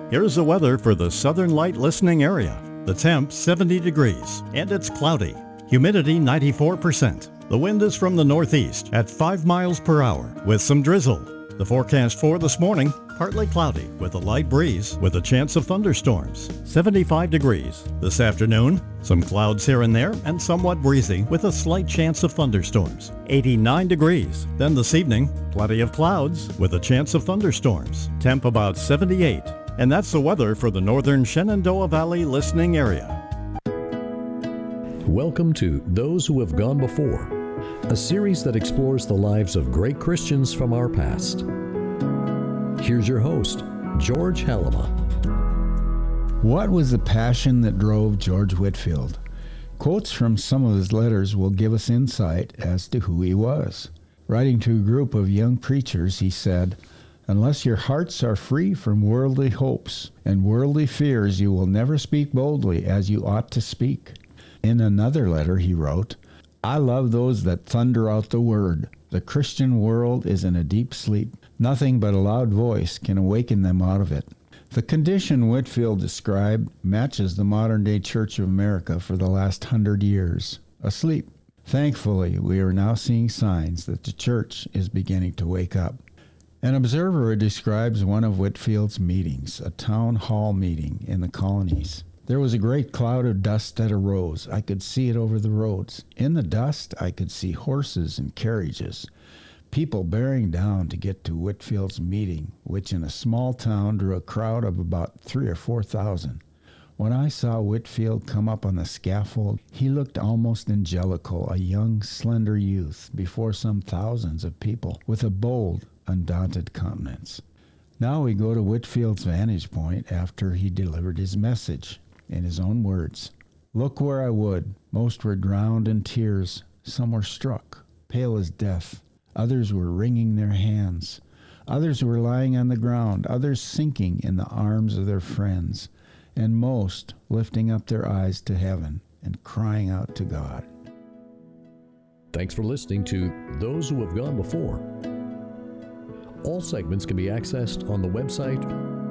Here's the weather for the Southern Light listening area. The temp 70 degrees and it's cloudy. Humidity 94%. The wind is from the northeast at 5 miles per hour with some drizzle. The forecast for this morning, partly cloudy with a light breeze with a chance of thunderstorms. 75 degrees. This afternoon, some clouds here and there and somewhat breezy with a slight chance of thunderstorms. 89 degrees. Then this evening, plenty of clouds with a chance of thunderstorms. Temp about 78. And that's the weather for the northern Shenandoah Valley listening area. Welcome to Those Who Have Gone Before, a series that explores the lives of great Christians from our past. Here's your host, George Halima. What was the passion that drove George Whitefield? Quotes from some of his letters will give us insight as to who he was. Writing to a group of young preachers, he said, "Unless your hearts are free from worldly hopes and worldly fears, you will never speak boldly as you ought to speak." In another letter he wrote, "I love those that thunder out the word. The Christian world is in a deep sleep. Nothing but a loud voice can awaken them out of it." The condition Whitefield described matches the modern-day Church of America for the last 100 years, asleep. Thankfully, we are now seeing signs that the church is beginning to wake up. An observer describes one of Whitefield's meetings, a town hall meeting in the colonies. "There was a great cloud of dust that arose. I could see it over the roads. In the dust, I could see horses and carriages, people bearing down to get to Whitefield's meeting, which in a small town drew a crowd of about 3,000 or 4,000. When I saw Whitefield come up on the scaffold, he looked almost angelical, a young, slender youth before some thousands of people, with a bold, undaunted countenance." Now we go to Whitefield's vantage point after he delivered his message. In his own words, "Look where I would. Most were drowned in tears. Some were struck, pale as death. Others were wringing their hands. Others were lying on the ground. Others sinking in the arms of their friends. And most lifting up their eyes to heaven and crying out to God." Thanks for listening to Those Who Have Gone Before. All segments can be accessed on the website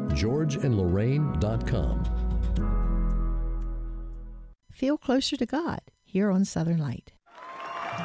georgeandlorraine.com. Feel closer to God here on Southern Light.